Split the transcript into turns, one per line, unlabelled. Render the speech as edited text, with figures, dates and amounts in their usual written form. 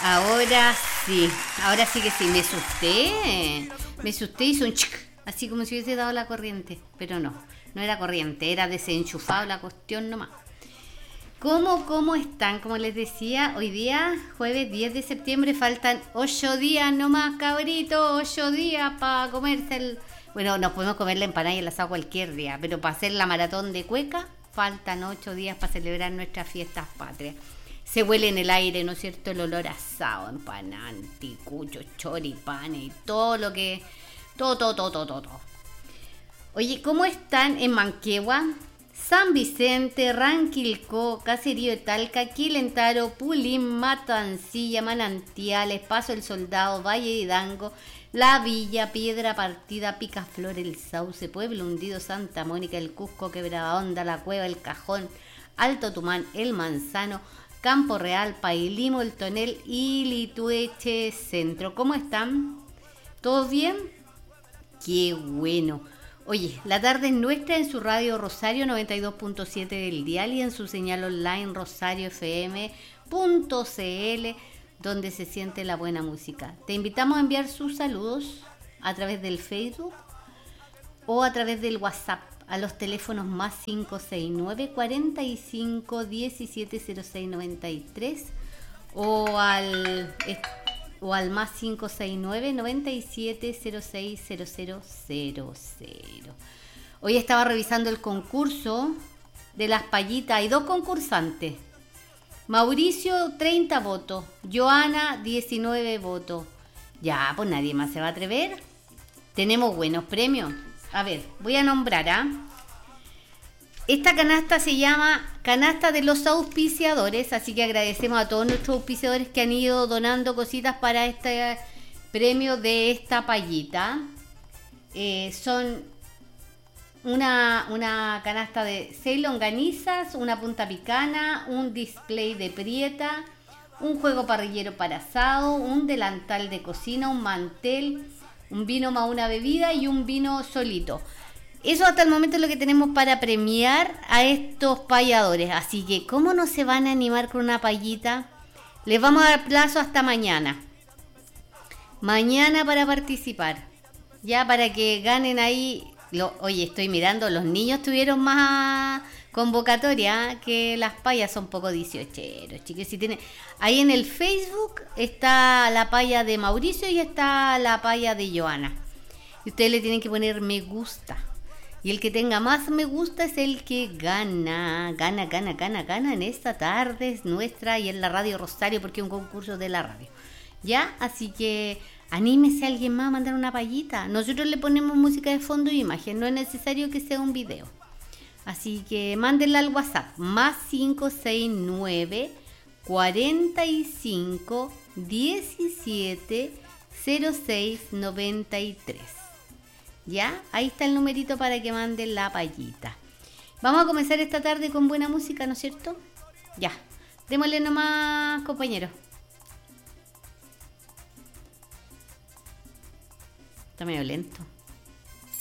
Ahora sí, ahora sí que sí, me asusté, hizo un chic, así como si hubiese dado la corriente, pero no era corriente, era desenchufado la cuestión nomás. ¿Cómo están? Como les decía, hoy día, jueves 10 de septiembre, faltan 8 días nomás, cabrito, 8 días para comerse el... Bueno, nos podemos comer la empanada y el asado cualquier día, pero para hacer la maratón de cueca, faltan 8 días para celebrar nuestras fiestas patrias. Se huele en el aire, ¿no es cierto? El olor a asado, empanada, anticucho, choripanes y todo lo que... Todo. Oye, ¿cómo están en Manquehue, San Vicente, Ranquilco, Caserío de Talca, Quilentaro, Pulín, Matancilla, Manantiales, Paso del Soldado, Valle de Hidalgo, La Villa, Piedra Partida, Picaflor, El Sauce, Pueblo Hundido, Santa Mónica, El Cusco, Quebrada Honda, La Cueva, El Cajón, Alto Tumán, El Manzano, Campo Real, Pailimo, El Tonel y Litueche Centro? ¿Cómo están? ¿Todos bien? ¡Qué bueno! Oye, la tarde es nuestra en su radio Rosario 92.7 del dial y en su señal online rosariofm.cl, donde se siente la buena música. Te invitamos a enviar sus saludos a través del Facebook o a través del WhatsApp a los teléfonos más 569 45 17 06 93 o al más 569 97 06 0000. Hoy estaba revisando el concurso de las payitas. Hay 2 concursantes. Mauricio, 30 votos. Joana, 19 votos. Ya, pues nadie más se va a atrever. Tenemos buenos premios. A ver, voy a nombrar, Esta canasta se llama Canasta de los Auspiciadores, así que agradecemos a todos nuestros auspiciadores que han ido donando cositas para este premio de esta payita. Son una canasta de 6 longanizas, una punta picana, un display de prieta, un juego parrillero para asado, un delantal de cocina, un mantel, un vino más una bebida y un vino solito. Eso hasta el momento es lo que tenemos para premiar a estos payadores. Así que, ¿cómo no se van a animar con una payita? Les vamos a dar plazo hasta mañana. Mañana para participar. Ya para que ganen ahí. Oye, estoy mirando, los niños tuvieron más convocatoria que las payas, son poco 18eros, chicos. Si tienen, ahí en el Facebook está la paya de Mauricio y está la paya de Joana. Y ustedes le tienen que poner me gusta. Y el que tenga más me gusta es el que gana en esta tarde es nuestra y en la radio Rosario, porque es un concurso de la radio. ¿Ya? Así que anímese a alguien más a mandar una payita. Nosotros le ponemos música de fondo y imagen, no es necesario que sea un video. Así que mándenla al WhatsApp, más 569 45 17 06 93. ¿Ya? Ahí está el numerito para que manden la payita. Vamos a comenzar esta tarde con buena música, ¿no es cierto? Ya, démosle nomás, compañeros. Está medio lento.